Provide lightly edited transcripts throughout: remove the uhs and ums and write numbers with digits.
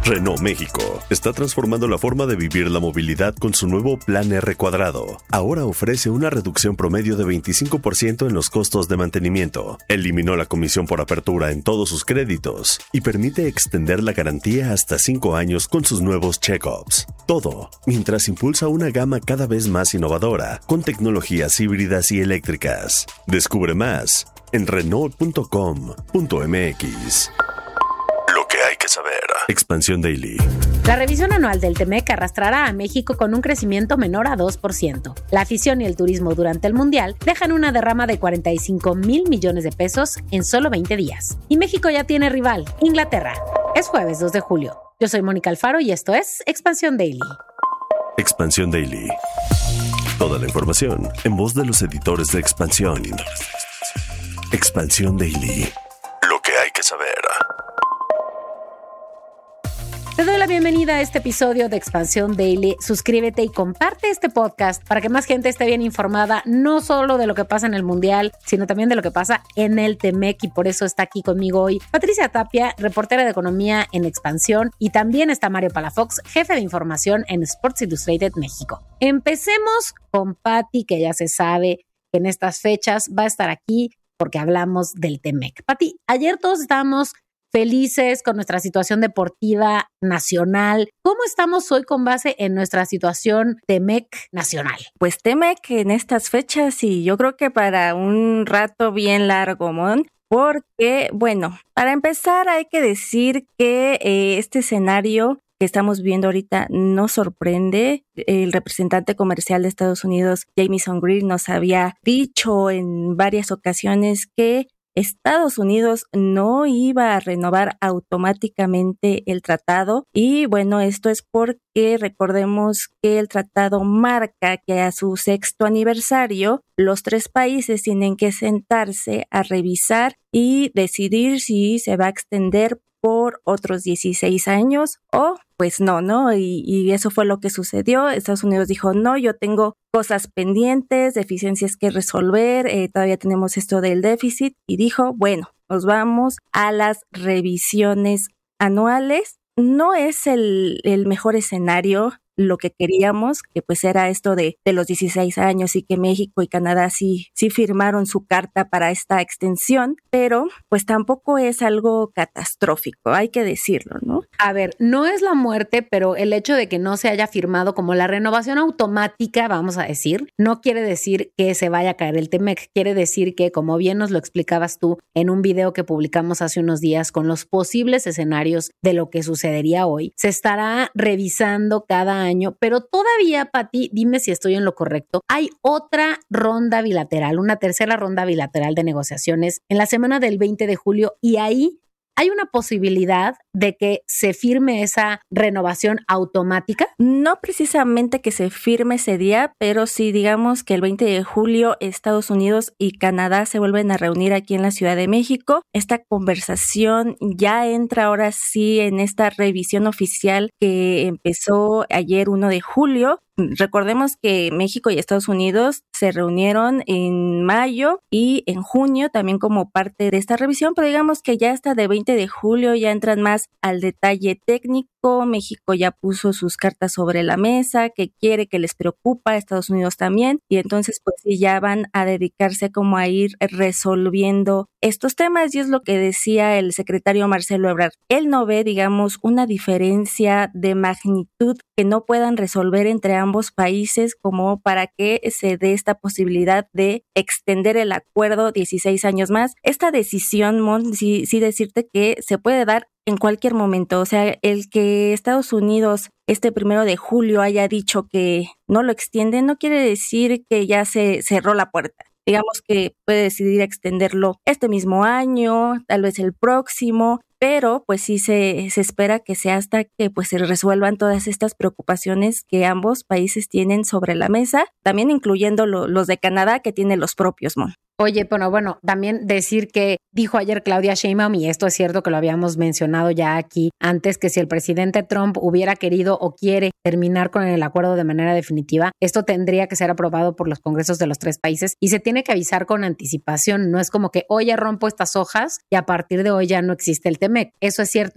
Renault México está transformando la forma de vivir la movilidad con su nuevo Plan R Cuadrado. Ahora ofrece una reducción promedio de 25% en los costos de mantenimiento, eliminó la comisión por apertura en todos sus créditos y permite extender la garantía hasta 5 años con sus nuevos check-ups. Todo mientras impulsa una gama cada vez más innovadora con tecnologías híbridas y eléctricas. Descubre más en Renault.com.mx. Lo que hay que saber. Expansión Daily. La revisión anual del TEMEC arrastrará a México con un crecimiento menor a 2%. La afición y el turismo durante el Mundial dejan una derrama de 45,000 millones de pesos en solo 20 días. Y México ya tiene rival, Inglaterra. Es jueves 2 de julio. Yo soy Mónica Alfaro y esto es Expansión Daily. Expansión Daily. Toda la información en voz de los editores de Expansión. Expansión Daily. Lo que hay que saber. Te doy la bienvenida a este episodio de Expansión Daily. Suscríbete y comparte este podcast para que más gente esté bien informada, no solo de lo que pasa en el Mundial, sino también de lo que pasa en el TEMEC, y por eso está aquí conmigo hoy Patricia Tapia, reportera de economía en Expansión, y también está Mario Palafox, jefe de información en Sports Illustrated México. Empecemos con Pati, que ya se sabe que en estas fechas va a estar aquí porque hablamos del TEMEC. Pati, ayer todos estábamos felices con nuestra situación deportiva nacional. ¿Cómo estamos hoy con base en nuestra situación TEMEC nacional? Pues TEMEC en estas fechas y yo creo que para un rato bien largo, Mon, porque, bueno, para empezar hay que decir que este escenario que estamos viendo ahorita nos sorprende. El representante comercial de Estados Unidos, Jamieson Greer, nos había dicho en varias ocasiones que Estados Unidos no iba a renovar automáticamente el tratado, y bueno, esto es porque recordemos que el tratado marca que a su 6º aniversario los 3 países tienen que sentarse a revisar y decidir si se va a extender por otros 16 años o pues no, y eso fue lo que sucedió. Estados Unidos dijo, no, yo tengo cosas pendientes, deficiencias que resolver, todavía tenemos esto del déficit, y dijo, bueno, nos vamos a las revisiones anuales. No es el mejor escenario, lo que queríamos, que pues era esto de los 16 años y que México y Canadá sí firmaron su carta para esta extensión, pero pues tampoco es algo catastrófico, hay que decirlo, ¿no? A ver, no es la muerte, pero el hecho de que no se haya firmado como la renovación automática, vamos a decir, no quiere decir que se vaya a caer el TEMEC, quiere decir que, como bien nos lo explicabas tú en un video que publicamos hace unos días con los posibles escenarios de lo que sucedería hoy, se estará revisando cada año, pero todavía, Pati, dime si estoy en lo correcto, hay otra ronda bilateral, una tercera ronda bilateral de negociaciones en la semana del 20 de julio, y ahí ¿hay una posibilidad de que se firme esa renovación automática? No precisamente que se firme ese día, pero sí digamos que el 20 de julio Estados Unidos y Canadá se vuelven a reunir aquí en la Ciudad de México. Esta conversación ya entra ahora sí en esta revisión oficial que empezó ayer 1 de julio. Recordemos que México y Estados Unidos se reunieron en mayo y en junio también como parte de esta revisión, pero digamos que ya hasta de 20 de julio ya entran más al detalle técnico. México ya puso sus cartas sobre la mesa, que quiere, que les preocupa, Estados Unidos también, y entonces pues sí ya van a dedicarse como a ir resolviendo estos temas, y es lo que decía el secretario Marcelo Ebrard. Él no ve, digamos, una diferencia de magnitud que no puedan resolver entre ambos países como para que se dé esta posibilidad de extender el acuerdo 16 años más. Esta decisión, Mon, sí decirte que se puede dar en cualquier momento. O sea, el que Estados Unidos este 1 de julio haya dicho que no lo extiende no quiere decir que ya se cerró la puerta. Digamos que puede decidir extenderlo este mismo año, tal vez el próximo, pero pues sí se espera que sea hasta que pues se resuelvan todas estas preocupaciones que ambos países tienen sobre la mesa, también incluyendo los de Canadá, que tienen los propios, Mon. Oye, bueno, también decir que dijo ayer Claudia Sheinbaum, y esto es cierto que lo habíamos mencionado ya aquí antes, que si el presidente Trump hubiera querido o quiere terminar con el acuerdo de manera definitiva, esto tendría que ser aprobado por los congresos de los 3 países y se tiene que avisar con anticipación. No es como que hoy ya rompo estas hojas y a partir de hoy ya no existe el TEMEC. Eso es cierto.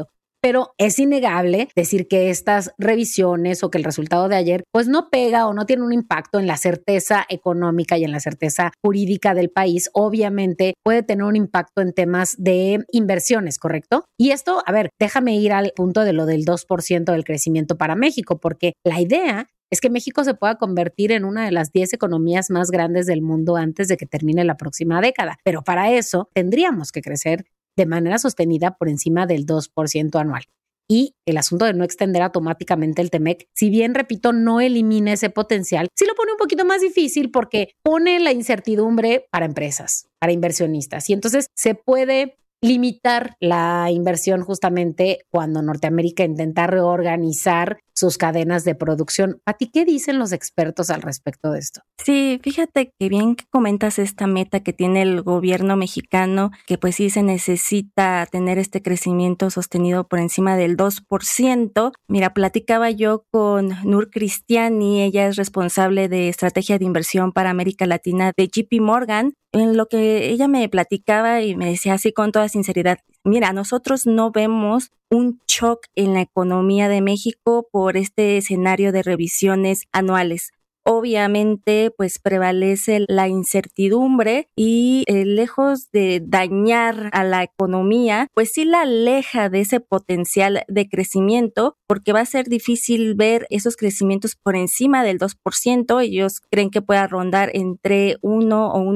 pero es innegable decir que estas revisiones o que el resultado de ayer pues no pega o no tiene un impacto en la certeza económica y en la certeza jurídica del país. Obviamente puede tener un impacto en temas de inversiones, ¿correcto? Y esto, a ver, déjame ir al punto de lo del 2% del crecimiento para México, porque la idea es que México se pueda convertir en una de las 10 economías más grandes del mundo antes de que termine la próxima década. Pero para eso tendríamos que crecer de manera sostenida por encima del 2% anual. Y el asunto de no extender automáticamente el TEMEC, si bien, repito, no elimina ese potencial, sí lo pone un poquito más difícil porque pone la incertidumbre para empresas, para inversionistas. Y entonces se puede limitar la inversión justamente cuando Norteamérica intenta reorganizar sus cadenas de producción. ¿A ti qué dicen los expertos al respecto de esto? Sí, fíjate que bien que comentas esta meta que tiene el gobierno mexicano, que pues sí se necesita tener este crecimiento sostenido por encima del 2%. Mira, platicaba yo con Nur Cristiani, ella es responsable de estrategia de inversión para América Latina de JP Morgan, en lo que ella me platicaba y me decía así con toda sinceridad, mira, nosotros no vemos un shock en la economía de México por este escenario de revisiones anuales. Obviamente, pues prevalece la incertidumbre y lejos de dañar a la economía, pues sí la aleja de ese potencial de crecimiento, porque va a ser difícil ver esos crecimientos por encima del 2%. Ellos creen que pueda rondar entre 1 o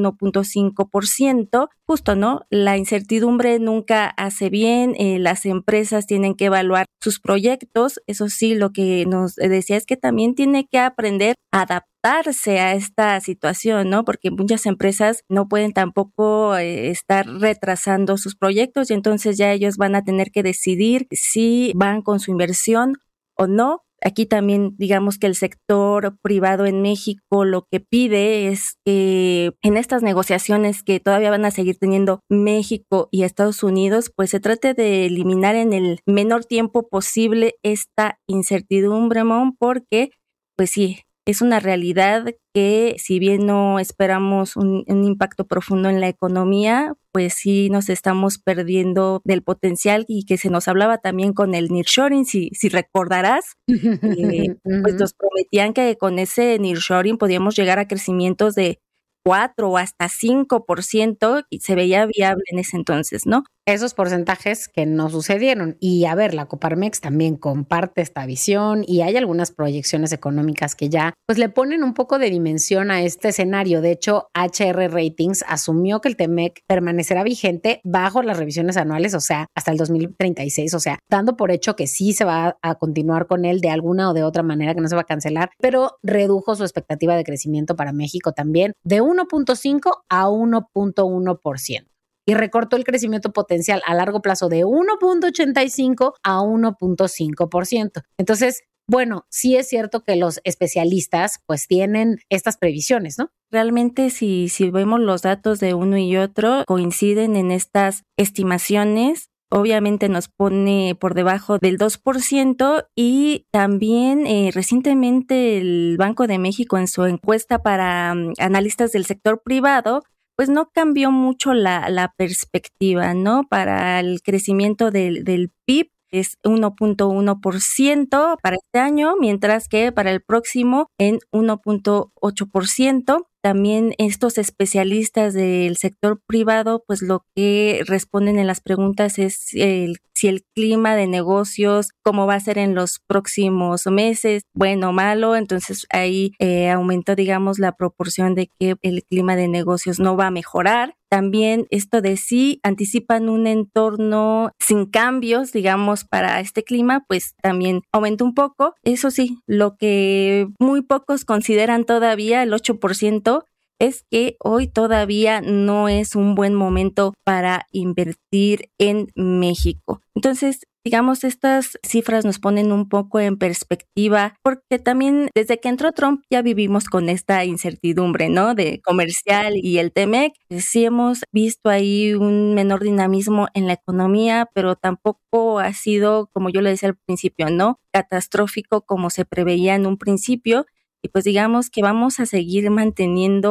1.5%. Justo, ¿no? La incertidumbre nunca hace bien. Las empresas tienen que evaluar sus proyectos. Eso sí, lo que nos decía es que también tiene que aprender a adaptarse a esta situación, ¿no? Porque muchas empresas no pueden tampoco estar retrasando sus proyectos y entonces ya ellos van a tener que decidir si van con su inversión o no. Aquí también digamos que el sector privado en México lo que pide es que en estas negociaciones que todavía van a seguir teniendo México y Estados Unidos, pues se trate de eliminar en el menor tiempo posible esta incertidumbre, porque pues sí, es una realidad que si bien no esperamos un impacto profundo en la economía, pues sí nos estamos perdiendo del potencial y que se nos hablaba también con el nearshoring, si recordarás, pues nos prometían que con ese nearshoring podíamos llegar a crecimientos de 4 o hasta 5% y se veía viable en ese entonces, ¿no? Esos porcentajes que no sucedieron. Y a ver, la Coparmex también comparte esta visión y hay algunas proyecciones económicas que ya pues le ponen un poco de dimensión a este escenario. De hecho, HR Ratings asumió que el TEMEC permanecerá vigente bajo las revisiones anuales, o sea, hasta el 2036, o sea, dando por hecho que sí se va a continuar con él de alguna o de otra manera, que no se va a cancelar, pero redujo su expectativa de crecimiento para México también de 1.5 a 1.1%. Y recortó el crecimiento potencial a largo plazo de 1.85 a 1.5%. Entonces, bueno, sí es cierto que los especialistas pues tienen estas previsiones, ¿no? Realmente si vemos los datos de uno y otro, coinciden en estas estimaciones. Obviamente nos pone por debajo del 2% y también recientemente el Banco de México en su encuesta para analistas del sector privado pues no cambió mucho la perspectiva, ¿no? Para el crecimiento del PIB es 1.1% para este año, mientras que para el próximo en 1.8%. También estos especialistas del sector privado, pues lo que responden en las preguntas es si el clima de negocios, cómo va a ser en los próximos meses, bueno o malo. Entonces ahí aumentó, digamos, la proporción de que el clima de negocios no va a mejorar. También esto de si anticipan un entorno sin cambios, digamos, para este clima, pues también aumentó un poco. Eso sí, lo que muy pocos consideran todavía, el 8%, es que hoy todavía no es un buen momento para invertir en México. Entonces, digamos, estas cifras nos ponen un poco en perspectiva, porque también desde que entró Trump ya vivimos con esta incertidumbre, ¿no? De comercial y el TEMEC. Sí hemos visto ahí un menor dinamismo en la economía, pero tampoco ha sido, como yo le decía al principio, ¿no? Catastrófico como se preveía en un principio. Y pues digamos que vamos a seguir manteniendo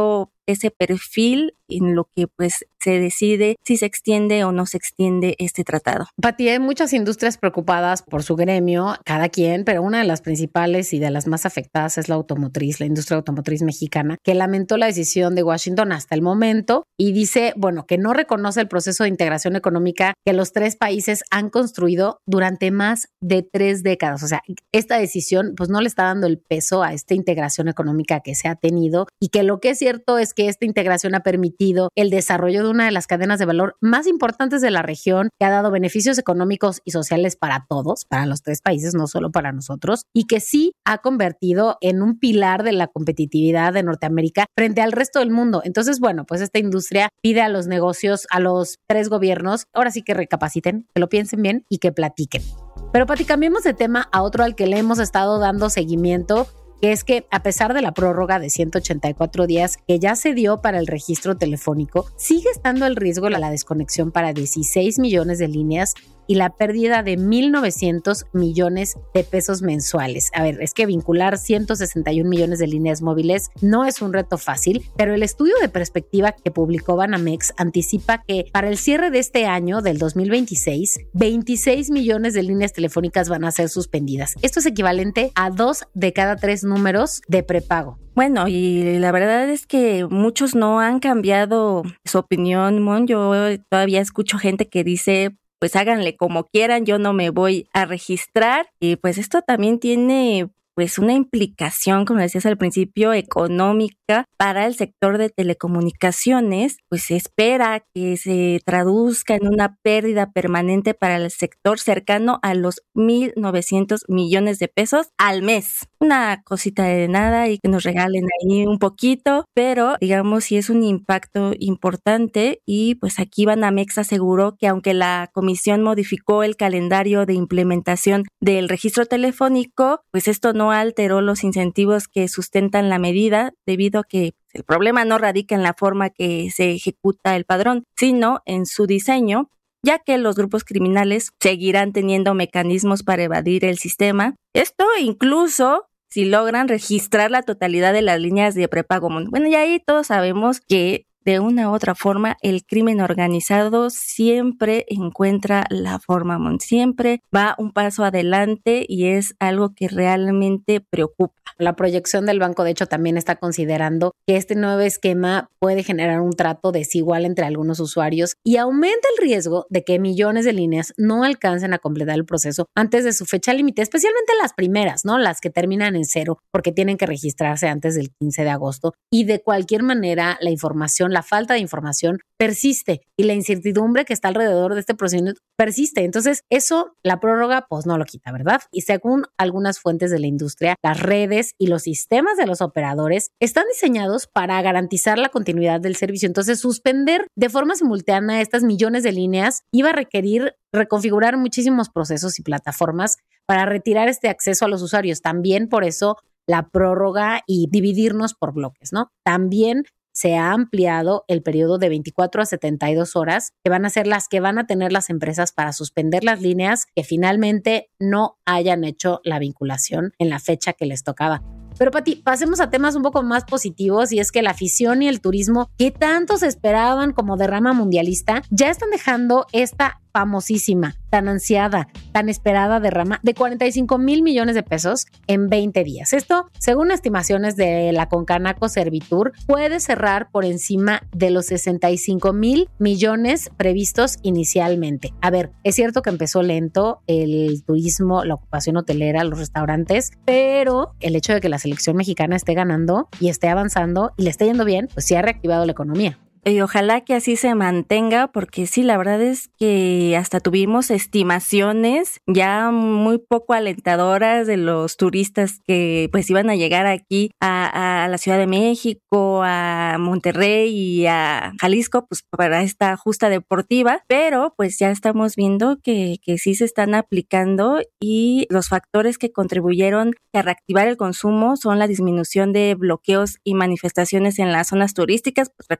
ese perfil en lo que pues se decide si se extiende o no se extiende este tratado. Pati, hay muchas industrias preocupadas por su gremio, cada quien, pero una de las principales y de las más afectadas es la automotriz, la industria automotriz mexicana, que lamentó la decisión de Washington hasta el momento y dice, bueno, que no reconoce el proceso de integración económica que los tres países han construido durante más de 3 décadas. O sea, esta decisión pues no le está dando el peso a esta integración económica que se ha tenido y que lo que es cierto es que esta integración ha permitido el desarrollo de una de las cadenas de valor más importantes de la región, que ha dado beneficios económicos y sociales para todos, para los tres países, no solo para nosotros, y que sí ha convertido en un pilar de la competitividad de Norteamérica frente al resto del mundo. Entonces, bueno, pues esta industria pide a los negocios, a los tres gobiernos, ahora sí que recapaciten, que lo piensen bien y que platiquen. Pero Pati, cambiemos de tema a otro al que le hemos estado dando seguimiento, que es que a pesar de la prórroga de 184 días que ya se dio para el registro telefónico, sigue estando el riesgo de la desconexión para 16 millones de líneas y la pérdida de 1.900 millones de pesos mensuales. A ver, es que vincular 161 millones de líneas móviles no es un reto fácil, pero el estudio de perspectiva que publicó Banamex anticipa que para el cierre de este año, del 2026, 26 millones de líneas telefónicas van a ser suspendidas. Esto es equivalente a 2 de cada 3 números de prepago. Bueno, y la verdad es que muchos no han cambiado su opinión, Mon. Yo todavía escucho gente que dice, pues háganle como quieran, yo no me voy a registrar. Y pues esto también tiene pues una implicación, como decías al principio, económica para el sector de telecomunicaciones. Pues se espera que se traduzca en una pérdida permanente para el sector cercano a los 1.900 millones de pesos al mes. Una cosita de nada y que nos regalen ahí un poquito, pero digamos sí es un impacto importante y pues aquí Banamex aseguró que aunque la comisión modificó el calendario de implementación del registro telefónico, pues esto no alteró los incentivos que sustentan la medida, debido a que el problema no radica en la forma que se ejecuta el padrón, sino en su diseño, ya que los grupos criminales seguirán teniendo mecanismos para evadir el sistema. Esto incluso si logran registrar la totalidad de las líneas de prepago. Bueno, y ahí todos sabemos que de una u otra forma el crimen organizado siempre encuentra la forma, siempre va un paso adelante y es algo que realmente preocupa. La proyección del banco, de hecho, también está considerando que este nuevo esquema puede generar un trato desigual entre algunos usuarios y aumenta el riesgo de que millones de líneas no alcancen a completar el proceso antes de su fecha límite, especialmente las primeras, ¿no? Las que terminan en 0 porque tienen que registrarse antes del 15 de agosto. Y de cualquier manera, la falta de información persiste y la incertidumbre que está alrededor de este procedimiento persiste. Entonces, eso la prórroga pues no lo quita, ¿verdad? Y según algunas fuentes de la industria, las redes y los sistemas de los operadores están diseñados para garantizar la continuidad del servicio. Entonces, suspender de forma simultánea estas millones de líneas iba a requerir reconfigurar muchísimos procesos y plataformas para retirar este acceso a los usuarios. También por eso la prórroga y dividirnos por bloques, ¿no? También se ha ampliado el periodo de 24 a 72 horas, que van a ser las que van a tener las empresas para suspender las líneas que finalmente no hayan hecho la vinculación en la fecha que les tocaba. Pero Pati, pasemos a temas un poco más positivos, y es que la afición y el turismo que tanto se esperaban como derrama mundialista ya están dejando esta famosísima, tan ansiada, tan esperada derrama de 45,000 millones de pesos en 20 días. Esto, según estimaciones de la Concanaco Servitur, puede cerrar por encima de los 65,000 millones previstos inicialmente. A ver, es cierto que empezó lento el turismo, la ocupación hotelera, los restaurantes, pero el hecho de que la selección mexicana esté ganando y esté avanzando y le esté yendo bien, pues sí ha reactivado la economía. Y ojalá que así se mantenga, porque sí, la verdad es que hasta tuvimos estimaciones ya muy poco alentadoras de los turistas que pues iban a llegar aquí a la Ciudad de México, a Monterrey y a Jalisco, pues para esta justa deportiva, pero pues ya estamos viendo que sí se están aplicando, y los factores que contribuyeron a reactivar el consumo son la disminución de bloqueos y manifestaciones en las zonas turísticas. Pues recordarás que al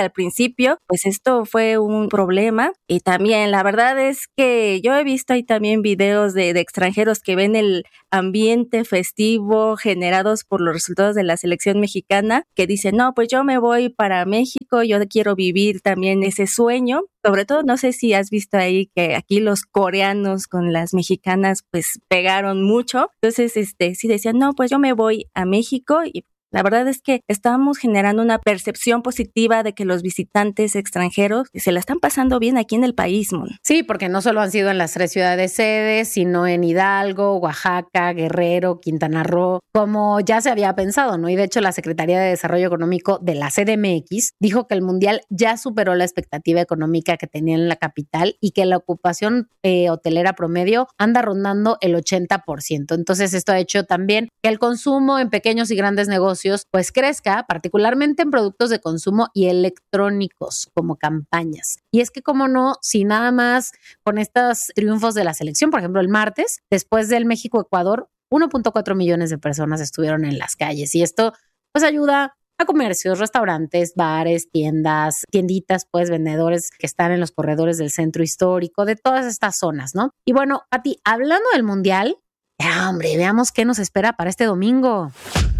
al principio, pues esto fue un problema. Y también la verdad es que yo he visto ahí también videos de extranjeros que ven el ambiente festivo generados por los resultados de la selección mexicana, que dicen, no, pues yo me voy para México, yo quiero vivir también ese sueño. Sobre todo, no sé si has visto ahí que aquí los coreanos con las mexicanas pues pegaron mucho. Entonces, sí decían, no, pues yo me voy a México y la verdad es que estamos generando una percepción positiva de que los visitantes extranjeros se la están pasando bien aquí en el país, Mon. Sí, porque no solo han sido en las 3 ciudades sedes, sino en Hidalgo, Oaxaca, Guerrero, Quintana Roo, como ya se había pensado, ¿no? Y de hecho la Secretaría de Desarrollo Económico de la CDMX dijo que el Mundial ya superó la expectativa económica que tenía en la capital y que la ocupación hotelera promedio anda rondando el 80%. Entonces esto ha hecho también que el consumo en pequeños y grandes negocios pues crezca, particularmente en productos de consumo y electrónicos como campañas. Y es que, como no, si nada más con estos triunfos de la selección, por ejemplo, el martes, después del México-Ecuador, 1.4 millones de personas estuvieron en las calles y esto pues ayuda a comercios, restaurantes, bares, tienditas, pues vendedores que están en los corredores del centro histórico, de todas estas zonas, ¿no? Y bueno, Pati, hablando del Mundial, hombre, veamos qué nos espera para este domingo.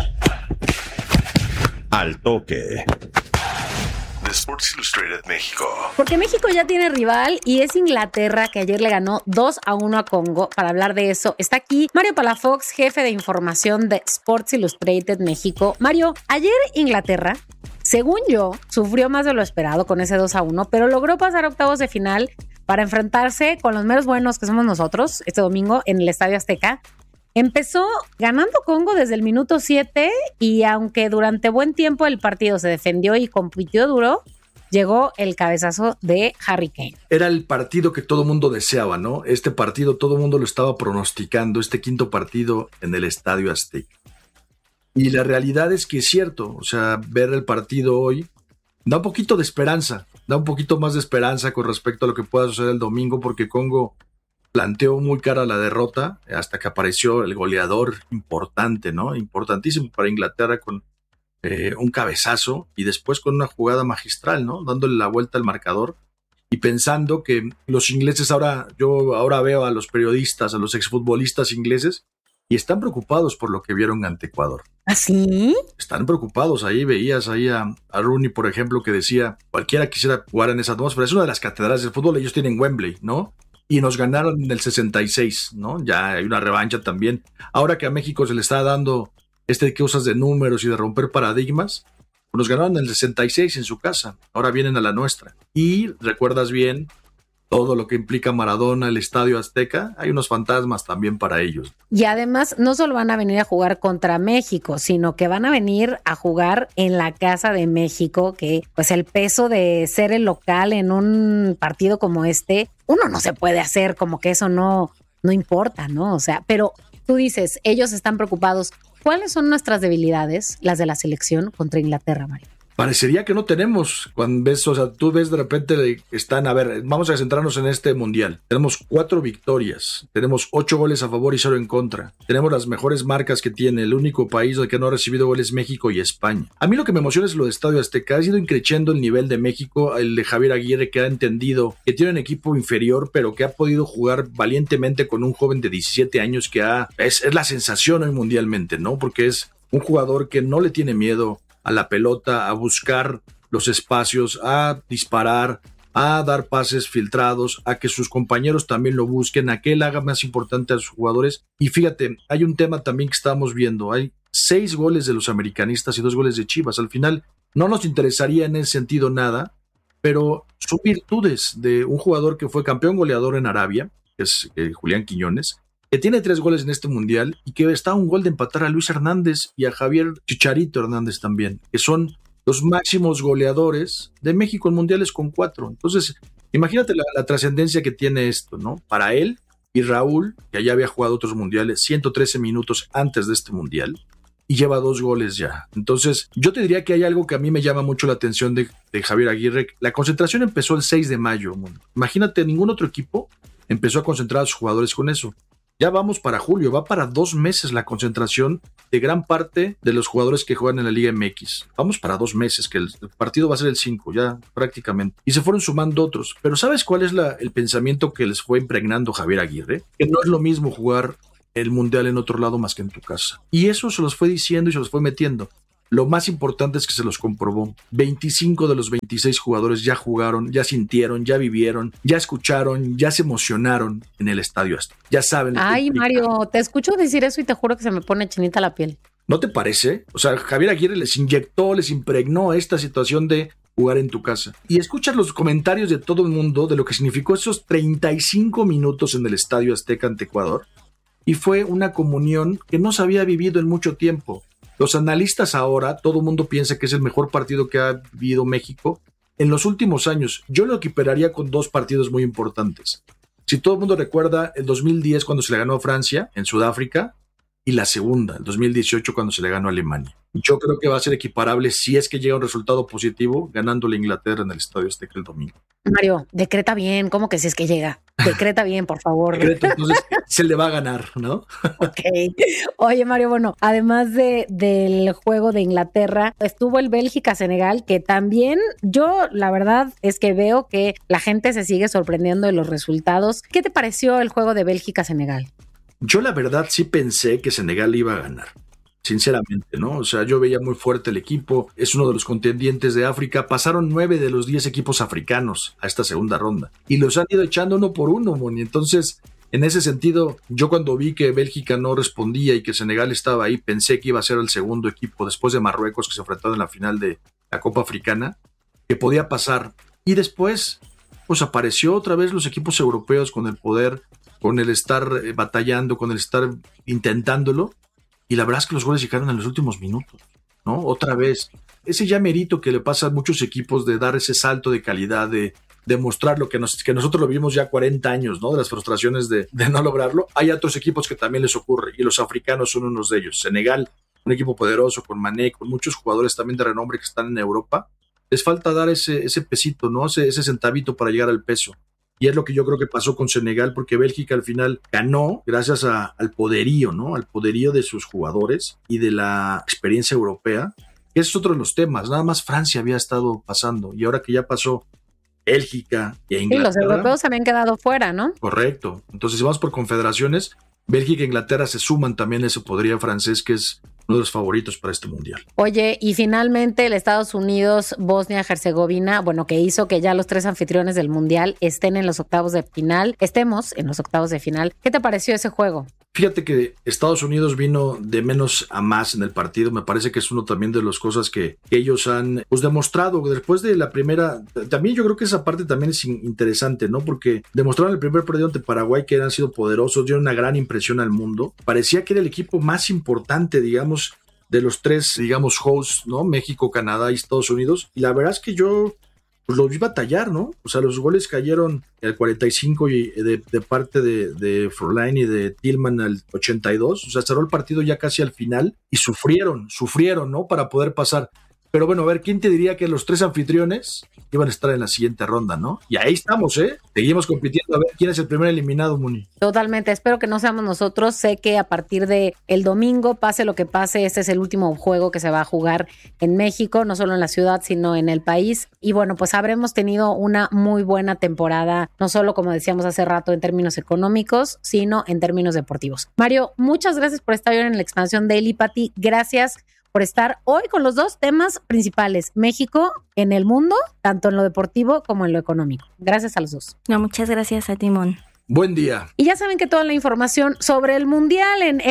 Al toque de Sports Illustrated México. Porque México ya tiene rival y es Inglaterra, que ayer le ganó 2-1 a Congo. Para hablar de eso está aquí Mario Palafox, jefe de información de Sports Illustrated México. Mario, ayer Inglaterra, según yo, sufrió más de lo esperado con ese 2-1, pero logró pasar a octavos de final para enfrentarse con los meros buenos que somos nosotros este domingo en el Estadio Azteca. Empezó ganando Congo desde el minuto 7 y aunque durante buen tiempo el partido se defendió y compitió duro, llegó el cabezazo de Harry Kane. Era el partido que todo mundo deseaba, ¿no? Este partido todo mundo lo estaba pronosticando, este quinto partido en el Estadio Azteca. Y la realidad es que es cierto, o sea, ver el partido hoy da un poquito de esperanza, da un poquito más de esperanza con respecto a lo que pueda suceder el domingo, porque Congo planteó muy cara la derrota hasta que apareció el goleador importante, ¿no? Importantísimo para Inglaterra con un cabezazo y después con una jugada magistral, ¿no? Dándole la vuelta al marcador y pensando que los ingleses yo ahora veo a los periodistas, a los exfutbolistas ingleses y están preocupados por lo que vieron ante Ecuador. ¿Ah, sí? Están preocupados. Ahí veías a Rooney, por ejemplo, que decía, cualquiera quisiera jugar en esa atmósfera. Es una de las catedrales del fútbol. Ellos tienen Wembley, ¿no? Y nos ganaron en el 66, ¿no? Ya hay una revancha también. Ahora que a México se le está dando cosas de números y de romper paradigmas, nos ganaron en el 66 en su casa. Ahora vienen a la nuestra. Y recuerdas bien todo lo que implica Maradona, el Estadio Azteca. Hay unos fantasmas también para ellos. Y además no solo van a venir a jugar contra México, sino que van a venir a jugar en la casa de México, que pues el peso de ser el local en un partido como este, uno no se puede hacer como que eso no importa, ¿no? O sea, pero tú dices, ellos están preocupados. ¿Cuáles son nuestras debilidades, las de la selección contra Inglaterra, Mario? Parecería que no tenemos, cuando ves, o sea, tú ves de repente vamos a centrarnos en este mundial. Tenemos 4 victorias, tenemos 8 goles a favor y 0 en contra. Tenemos las mejores marcas que tiene, el único país que no ha recibido goles, México y España. A mí lo que me emociona es lo de Estadio Azteca. Ha ido increciendo el nivel de México, el de Javier Aguirre, que ha entendido que tiene un equipo inferior, pero que ha podido jugar valientemente con un joven de 17 años que es la sensación hoy mundialmente, ¿no? Porque es un jugador que no le tiene miedo a la pelota, a buscar los espacios, a disparar, a dar pases filtrados, a que sus compañeros también lo busquen, a que él haga más importante a sus jugadores. Y fíjate, hay un tema también que estamos viendo, hay 6 goles de los americanistas y 2 goles de Chivas. Al final no nos interesaría en ese sentido nada, pero son virtudes de un jugador que fue campeón goleador en Arabia, que es Julián Quiñones, que tiene 3 goles en este mundial y que está a un gol de empatar a Luis Hernández y a Javier Chicharito Hernández también, que son los máximos goleadores de México en mundiales con 4. Entonces, imagínate la trascendencia que tiene esto, ¿no? Para él y Raúl, que ya había jugado otros mundiales, 113 minutos antes de este mundial, y lleva 2 goles ya. Entonces, yo te diría que hay algo que a mí me llama mucho la atención de Javier Aguirre. La concentración empezó el 6 de mayo. Imagínate, ningún otro equipo empezó a concentrar a sus jugadores con eso. Ya vamos para julio, va para 2 meses la concentración de gran parte de los jugadores que juegan en la Liga MX. Vamos para 2 meses, que el partido va a ser el 5, ya prácticamente. Y se fueron sumando otros. Pero ¿sabes cuál es el pensamiento que les fue impregnando Javier Aguirre? Que no es lo mismo jugar el Mundial en otro lado más que en tu casa. Y eso se los fue diciendo y se los fue metiendo. Lo más importante es que se los comprobó. 25 de los 26 jugadores ya jugaron, ya sintieron, ya vivieron, ya escucharon, ya se emocionaron en el Estadio Azteca. Ya saben. Ay, Mario, te escucho decir eso y te juro que se me pone chinita la piel. ¿No te parece? O sea, Javier Aguirre les inyectó, les impregnó esta situación de jugar en tu casa. Y escuchas los comentarios de todo el mundo de lo que significó esos 35 minutos en el Estadio Azteca ante Ecuador. Y fue una comunión que no se había vivido en mucho tiempo. Los analistas ahora, todo el mundo piensa que es el mejor partido que ha vivido México en los últimos años. Yo lo equipararía con 2 partidos muy importantes. Si todo el mundo recuerda el 2010 cuando se le ganó a Francia en Sudáfrica y la segunda, el 2018 cuando se le ganó a Alemania. Yo creo que va a ser equiparable si es que llega un resultado positivo ganándole a Inglaterra en el Estadio Azteca el domingo. Mario, decreta bien, ¿cómo que si es que llega? Decreta bien, por favor. Decreta, entonces se le va a ganar, ¿no? Ok. Oye, Mario, bueno, además del juego de Inglaterra, estuvo el Bélgica-Senegal, que también yo, la verdad, es que veo que la gente se sigue sorprendiendo de los resultados. ¿Qué te pareció el juego de Bélgica-Senegal? Yo, la verdad, sí pensé que Senegal iba a ganar. Sinceramente, ¿no? O sea, yo veía muy fuerte el equipo, es uno de los contendientes de África, pasaron 9 de los 10 equipos africanos a esta segunda ronda y los han ido echando uno por uno, Moni. Entonces, en ese sentido, yo cuando vi que Bélgica no respondía y que Senegal estaba ahí, pensé que iba a ser el segundo equipo después de Marruecos que se enfrentaron en la final de la Copa Africana, que podía pasar. Y después, pues apareció otra vez los equipos europeos con el poder, con el estar batallando, con el estar intentándolo. Y la verdad es que los goles llegaron en los últimos minutos, ¿no? Otra vez, ese ya mérito que le pasa a muchos equipos de dar ese salto de calidad, de demostrar lo que nosotros lo vimos ya 40 años, ¿no? De las frustraciones de no lograrlo. Hay otros equipos que también les ocurre y los africanos son unos de ellos. Senegal, un equipo poderoso con Mané, con muchos jugadores también de renombre que están en Europa. Les falta dar ese pesito, ¿no? Ese centavito para llegar al peso. Y es lo que yo creo que pasó con Senegal, porque Bélgica al final ganó gracias al poderío, ¿no? Al poderío de sus jugadores y de la experiencia europea. Ese es otro de los temas. Nada más Francia había estado pasando. Y ahora que ya pasó Bélgica y Inglaterra. Sí, los europeos habían quedado fuera, ¿no? Correcto. Entonces, si vamos por confederaciones, Bélgica e Inglaterra se suman también a ese poderío francés que es uno de los favoritos para este mundial. Oye, y finalmente el Estados Unidos, Bosnia-Herzegovina, bueno, que hizo que ya los 3 anfitriones del mundial estemos en los octavos de final. ¿Qué te pareció ese juego? Fíjate que Estados Unidos vino de menos a más en el partido. Me parece que es uno también de las cosas que ellos han demostrado después de la primera. También yo creo que esa parte también es interesante, ¿no? Porque demostraron el primer partido ante Paraguay que han sido poderosos, dieron una gran impresión al mundo. Parecía que era el equipo más importante, digamos, de los 3, digamos, hosts, ¿no? México, Canadá y Estados Unidos. Y la verdad es que yo los vi batallar, ¿no? O sea, los goles cayeron al 45 y de parte de Froline y de Tillman al 82. O sea, cerró el partido ya casi al final y sufrieron, ¿no? Para poder pasar. Pero bueno, a ver, ¿quién te diría que los 3 anfitriones iban a estar en la siguiente ronda, ¿no? Y ahí estamos, ¿eh? Seguimos compitiendo a ver quién es el primer eliminado, Moni. Totalmente, espero que no seamos nosotros. Sé que a partir de el domingo, pase lo que pase, este es el último juego que se va a jugar en México, no solo en la ciudad, sino en el país. Y bueno, pues habremos tenido una muy buena temporada, no solo como decíamos hace rato en términos económicos, sino en términos deportivos. Mario, muchas gracias por estar hoy en la Expansión Daily. Pati, gracias por estar hoy con los 2 temas principales, México en el mundo, tanto en lo deportivo como en lo económico. Gracias a los 2. No, muchas gracias a Timón. Buen día. Y ya saben que toda la información sobre el mundial en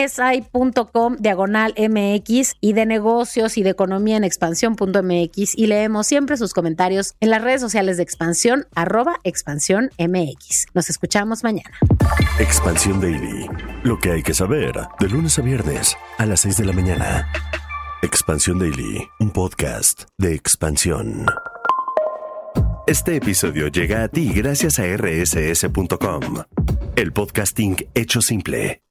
si.com/MX y de negocios y de economía en expansión.mx, y leemos siempre sus comentarios en las redes sociales de Expansión, @ExpansiónMX. Nos escuchamos mañana. Expansión Daily. Lo que hay que saber de lunes a viernes a las 6 de la mañana. Expansión Daily, un podcast de Expansión. Este episodio llega a ti gracias a rss.com, el podcasting hecho simple.